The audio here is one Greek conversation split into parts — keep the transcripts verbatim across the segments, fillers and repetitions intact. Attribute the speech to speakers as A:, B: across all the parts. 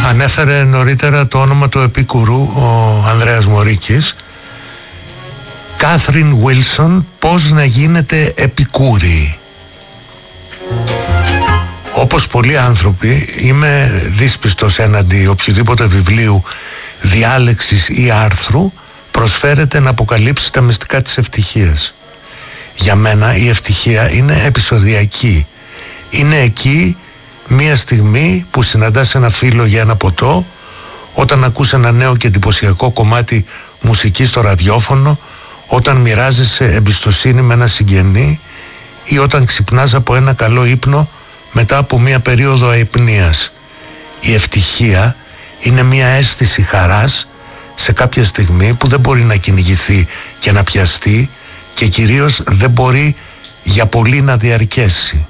A: ανέφερε νωρίτερα το όνομα του επίκουρου ο Ανδρέας Μωρίκης. Κάθριν Βίλσον, πώς να γίνετε επικούριοι. Όπως πολλοί άνθρωποι είμαι δύσπιστος έναντι οποιοδήποτε βιβλίου διάλεξης ή άρθρου προσφέρεται να αποκαλύψει τα μυστικά της ευτυχίας. Για μένα η ευτυχία είναι επεισοδιακή. Είναι εκεί μία στιγμή που συναντάς ένα φίλο για ένα ποτό, όταν ακούς ένα νέο και εντυπωσιακό κομμάτι μουσική στο ραδιόφωνο, όταν μοιράζεσαι εμπιστοσύνη με ένα συγγενή ή όταν ξυπνάς από ένα καλό ύπνο μετά από μία περίοδο αϊπνίας. Η ευτυχία είναι μία αίσθηση χαράς σε κάποια στιγμή που δεν μπορεί να κυνηγηθεί και να πιαστεί και κυρίως δεν μπορεί για πολύ να διαρκέσει.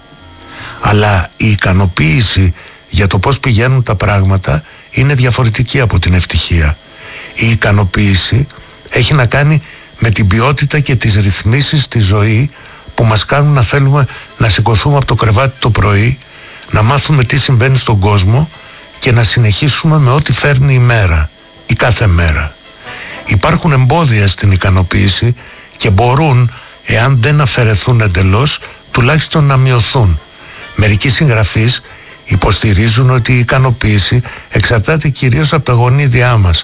A: Αλλά η ικανοποίηση για το πώς πηγαίνουν τα πράγματα είναι διαφορετική από την ευτυχία. Η ικανοποίηση έχει να κάνει με την ποιότητα και τις ρυθμίσεις στη ζωή που μας κάνουν να θέλουμε να σηκωθούμε από το κρεβάτι το πρωί, να μάθουμε τι συμβαίνει στον κόσμο και να συνεχίσουμε με ό,τι φέρνει η μέρα ή κάθε μέρα. Υπάρχουν εμπόδια στην ικανοποίηση και μπορούν, εάν δεν αφαιρεθούν εντελώς, τουλάχιστον να μειωθούν. Μερικοί συγγραφείς υποστηρίζουν ότι η ικανοποίηση εξαρτάται κυρίως από τα γονίδια μας,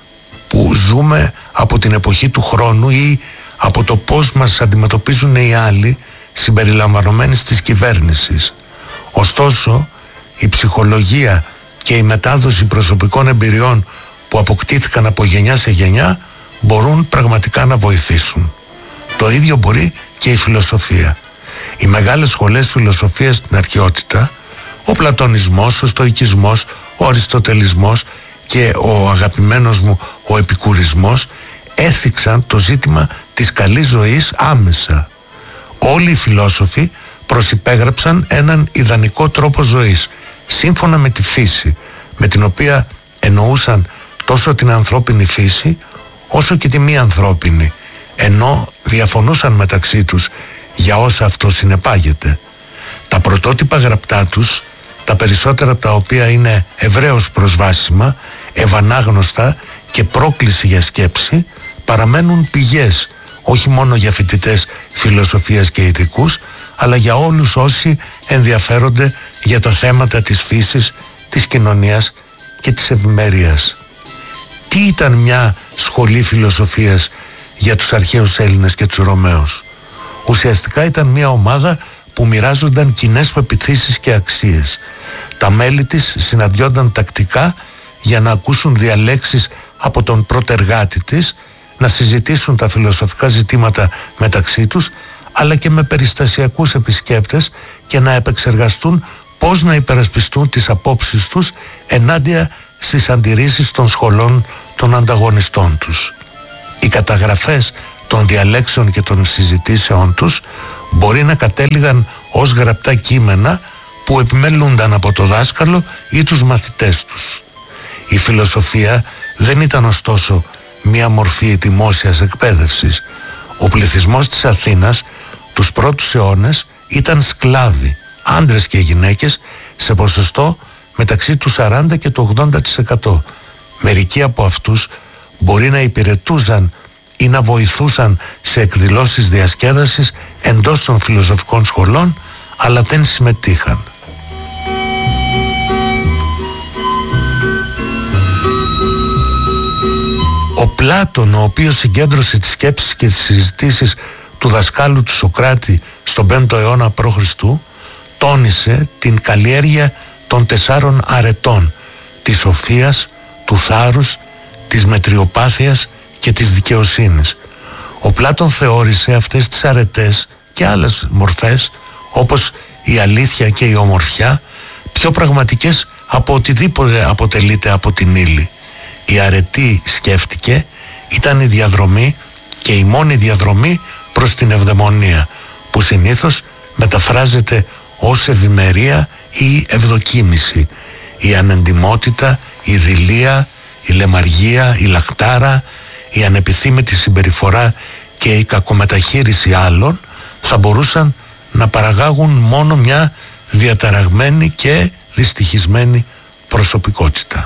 A: που ζούμε από την εποχή του χρόνου ή από το πώς μας αντιμετωπίζουν οι άλλοι, συμπεριλαμβανομένης της κυβέρνησης. Ωστόσο, η ψυχολογία και η μετάδοση προσωπικών εμπειριών που αποκτήθηκαν από γενιά σε γενιά μπορούν πραγματικά να βοηθήσουν. Το ίδιο μπορεί και η φιλοσοφία. Οι μεγάλες σχολές φιλοσοφίας στην αρχαιότητα, ο πλατωνισμός, ο στοικισμός, ο αριστοτελισμός και ο αγαπημένος μου ο επικουρισμός έθιξαν το ζήτημα της καλής ζωής άμεσα. Όλοι οι φιλόσοφοι προσυπέγραψαν έναν ιδανικό τρόπο ζωής, σύμφωνα με τη φύση, με την οποία εννοούσαν τόσο την ανθρώπινη φύση όσο και τη μη ανθρώπινη, ενώ διαφωνούσαν μεταξύ τους για όσα αυτό συνεπάγεται. Τα πρωτότυπα γραπτά τους, τα περισσότερα από τα οποία είναι ευρέως προσβάσιμα, ευανάγνωστα και πρόκληση για σκέψη, παραμένουν πηγές όχι μόνο για φοιτητές φιλοσοφίας και ειδικούς, αλλά για όλους όσοι ενδιαφέρονται για τα θέματα της φύσης, της κοινωνίας και της ευημερίας. Τι ήταν μια σχολή φιλοσοφίας για τους αρχαίους Έλληνες και τους Ρωμαίους? Ουσιαστικά ήταν μια ομάδα που μοιράζονταν κοινές πεποιθήσεις και αξίες. Τα μέλη της συναντιόνταν τακτικά για να ακούσουν διαλέξεις από τον προτεργάτη της, να συζητήσουν τα φιλοσοφικά ζητήματα μεταξύ τους, αλλά και με περιστασιακούς επισκέπτες και να επεξεργαστούν πώς να υπερασπιστούν τις απόψεις τους ενάντια στις αντιρρήσεις των σχολών των ανταγωνιστών τους. Οι καταγραφές των διαλέξεων και των συζητήσεων τους μπορεί να κατέληγαν ως γραπτά κείμενα που επιμελούνταν από το δάσκαλο ή τους μαθητές τους. Η φιλοσοφία δεν ήταν ωστόσο μία μορφή δημόσιας εκπαίδευσης. Ο πληθυσμός της Αθήνας τους πρώτους αιώνες ήταν σκλάβοι, άντρες και γυναίκες, σε ποσοστό μεταξύ του σαράντα και του ογδόντα τοις εκατό. Μερικοί από αυτούς μπορεί να υπηρετούσαν ή να βοηθούσαν σε εκδηλώσεις διασκέδασης εντός των φιλοσοφικών σχολών, αλλά δεν συμμετείχαν. Ο Πλάτων, ο οποίος συγκέντρωσε τις σκέψεις και τις συζητήσεις του δασκάλου του Σωκράτη στον πέμπτο αιώνα π.Χ., τόνισε την καλλιέργεια των τεσσάρων αρετών, της σοφίας, του θάρρους, της μετριοπάθειας και της δικαιοσύνης. Ο Πλάτων θεώρησε αυτές τις αρετές και άλλες μορφές, όπως η αλήθεια και η ομορφιά, πιο πραγματικές από οτιδήποτε αποτελείται από την ύλη. Η αρετή, σκέφτηκε, ήταν η διαδρομή και η μόνη διαδρομή προς την ευδαιμονία, που συνήθως μεταφράζεται ως ευημερία ή ευδοκίμηση. Η ανεντιμότητα, η δειλία, η λεμαργία, η λαχτάρα, η ανεπιθύμητη συμπεριφορά και η κακομεταχείριση άλλων θα μπορούσαν να παραγάγουν μόνο μια διαταραγμένη και δυστυχισμένη προσωπικότητα.